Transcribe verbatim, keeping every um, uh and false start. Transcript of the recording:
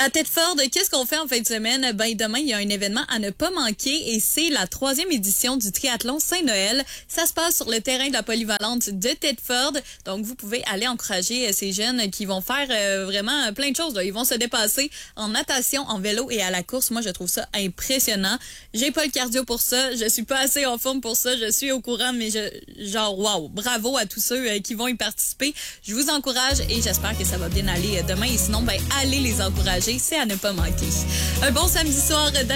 À Thetford, qu'est-ce qu'on fait en fin de semaine? Ben, demain, il y a un événement à ne pas manquer et c'est la troisième édition du triathlon Saint-Noël. Ça se passe sur le terrain de la polyvalente de Thetford. Donc, vous pouvez aller encourager ces jeunes qui vont faire euh, vraiment plein de choses, là. Ils vont se dépasser en natation, en vélo et à la course. Moi, je trouve ça impressionnant. J'ai pas le cardio pour ça. Je suis pas assez en forme pour ça. Je suis au courant, mais je, genre, wow, bravo à tous ceux euh, qui vont y participer. Je vous encourage et j'espère que ça va bien aller demain. Et sinon, ben, allez les encourager. C'est à ne pas manquer. Un bon samedi soir.